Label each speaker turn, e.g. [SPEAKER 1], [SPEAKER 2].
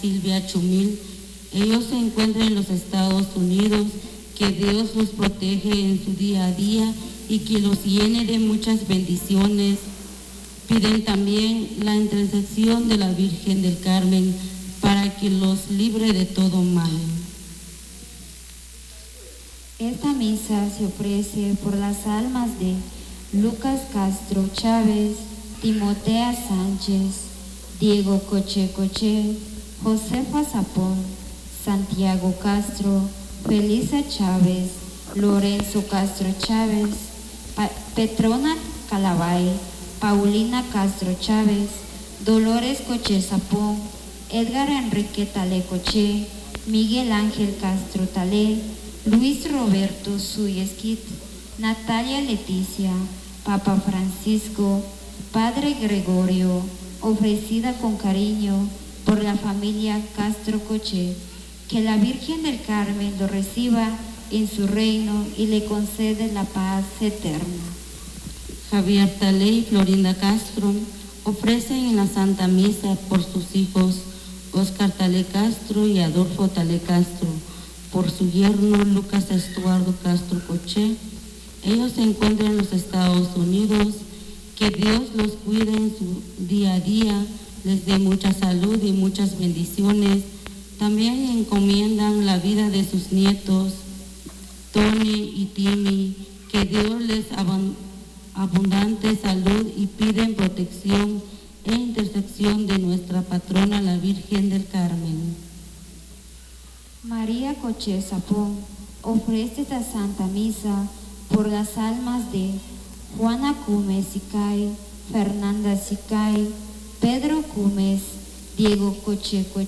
[SPEAKER 1] Silvia Chumil. Ellos se encuentran en los Estados Unidos. Que Dios los protege en su día a día y que los llene de muchas bendiciones. Piden también la intercesión de la Virgen del Carmen para que los libre de todo mal.
[SPEAKER 2] Esta misa se ofrece por las almas de Lucas Castro Chávez, Timotea Sánchez, Diego Coche Coche, Josefa Zapón, Santiago Castro, Felisa Chávez, Lorenzo Castro Chávez, Petrona Calabay, Paulina Castro Chávez, Dolores Coche Zapón, Edgar Enrique Talé Coche, Miguel Ángel Castro Talé, Luis Roberto Suyesquit, Natalia Leticia, Papa Francisco, Padre Gregorio, ofrecida con cariño por la familia Castro Coche. Que la Virgen del Carmen lo reciba en su reino y le concede la paz eterna.
[SPEAKER 1] Javier Talé y Florinda Castro ofrecen en la Santa Misa por sus hijos Oscar Talé Castro y Adolfo Talé Castro, por su yerno Lucas Estuardo Castro Coche. Ellos se encuentran en los Estados Unidos. Que Dios los cuide en su día a día, les dé mucha salud y muchas bendiciones. También encomiendan la vida de sus nietos, Tony y Timmy, que Dios les abundante salud y piden protección e intercesión de nuestra patrona, la Virgen del Carmen.
[SPEAKER 2] María Coche Zapón ofrece esta Santa Misa por las almas de Juana Cumes Sicay, Fernanda Sicay, Pedro Cumes, Diego Coche Coche,